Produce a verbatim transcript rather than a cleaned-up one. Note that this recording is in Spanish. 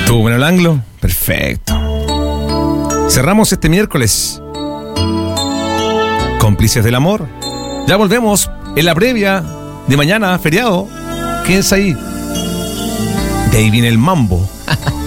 ¿Estuvo bueno el anglo? Perfecto. Cerramos este miércoles. Cómplices del amor. Ya volvemos en la previa de mañana, feriado. Quédense ahí. De ahí viene el mambo.